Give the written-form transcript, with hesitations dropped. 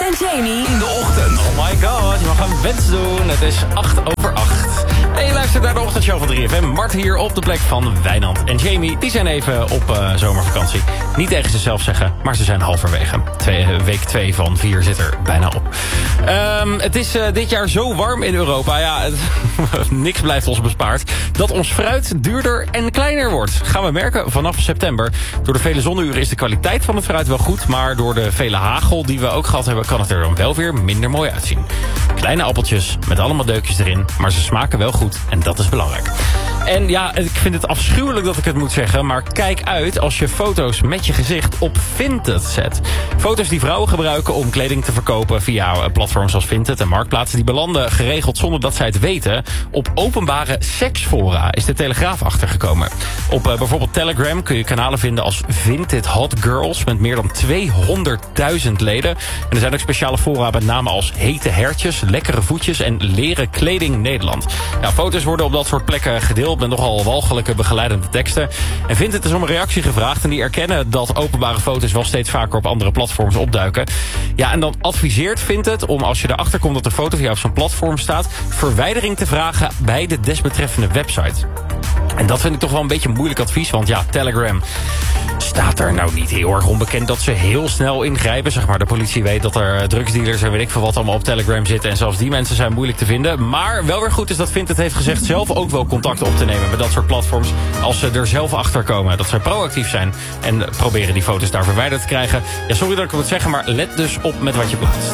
en Jamie in de ochtend. Oh my god, je mag een wens doen. Het is 8:08. En je luistert naar de ochtendshow van 3FM. Mart hier op de plek van Wijnand en Jamie. Die zijn even op zomervakantie. Niet tegen zichzelf zeggen, maar ze zijn halverwege. Week 2 van 4 zit er bijna op. Het is dit jaar zo warm in Europa. Ja, niks blijft ons bespaard. Dat ons fruit duurder en kleiner wordt. Gaan we merken vanaf september. Door de vele zonnuren is de kwaliteit van het fruit wel goed. Maar door de vele hagel die we ook gehad hebben, kan het er dan wel weer minder mooi uitzien. Kleine appeltjes met allemaal deukjes erin. Maar ze smaken wel goed en dat is belangrijk. En ja, ik vind het afschuwelijk dat ik het moet zeggen, maar kijk uit als je foto's met je gezicht op Vinted zet. Foto's die vrouwen gebruiken om kleding te verkopen via platforms als Vinted en Marktplaats, die belanden geregeld zonder dat zij het weten op openbare seksfora, is de Telegraaf achtergekomen. Op bijvoorbeeld Telegram kun je kanalen vinden als Vinted Hot Girls met meer dan 200.000 leden. En er zijn ook speciale fora met namen als Hete Hertjes, Lekkere Voetjes en Leren Kleding Nederland. Ja, foto's worden op dat soort plekken gedeeld met nogal walgelijke begeleidende teksten. En Vinted is om een reactie gevraagd en die erkennen dat openbare foto's wel steeds vaker op andere platforms opduiken. Ja, en dan adviseert Vinted om als je erachter komt dat de foto van jou op zo'n platform staat, verwijdering te vragen bij de desbetreffende website. En dat vind ik toch wel een beetje een moeilijk advies, want ja, Telegram staat er nou niet heel erg onbekend dat ze heel snel ingrijpen. Zeg maar, de politie weet dat er drugsdealers en weet ik veel wat allemaal op Telegram zitten. En zelfs die mensen zijn moeilijk te vinden. Maar wel weer goed is dat Vinted heeft gezegd zelf ook wel contact op te nemen met dat soort platforms. Als ze er zelf achter komen. Dat ze proactief zijn en proberen die foto's daar verwijderd te krijgen. Ja, sorry dat ik het moet zeggen, maar let dus op met wat je plaatst.